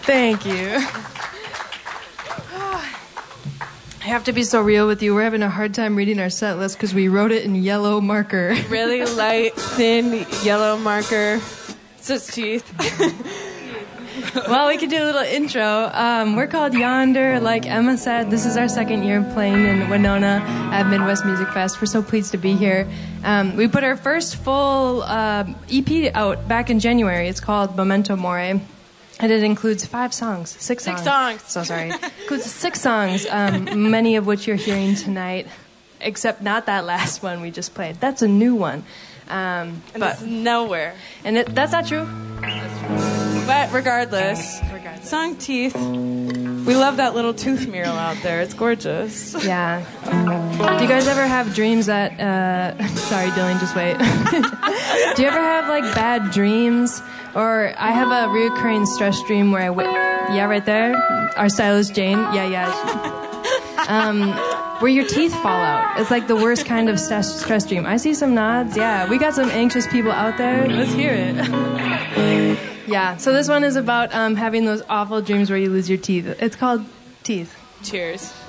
Thank you. I have to be so real with you. We're having a hard time reading our set list because we wrote it in yellow marker. Really light, thin yellow marker. It's just teeth. Well, we could do a little intro. We're called Yonder. Like Emma said, this is our second year playing in Winona at Midwest Music Fest. We're so pleased to be here. We put our first full EP out back in January. It's called Memento Mori. And it includes 5 songs. 6 songs. 6 songs. So sorry. It includes 6 songs, many of which you're hearing tonight, except not that last one we just played. That's a new one. But it's nowhere. And that's not true. But regardless, song Teeth, we love that little tooth mural out there. It's gorgeous. Yeah. Do you guys ever have dreams that... sorry, Dylan, just wait. Do you ever have, like, bad dreams? Or I have a reoccurring stress dream where yeah, right there. Our stylist, Jane. Yeah. Where your teeth fall out. It's like the worst kind of stress dream. I see some nods. Yeah, we got some anxious people out there. Let's hear it. Yeah, so this one is about having those awful dreams where you lose your teeth. It's called Teeth. Cheers.